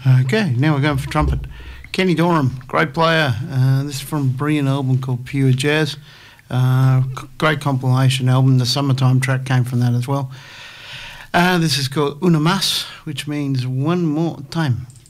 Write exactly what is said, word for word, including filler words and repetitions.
Okay, now we're going for trumpet. Kenny Dorham, great player. Uh, this is from a brilliant album called Pure Jazz. Uh, c- great compilation album. The Summertime track came from that as well. Uh, this is called Una Mas, which means one more time.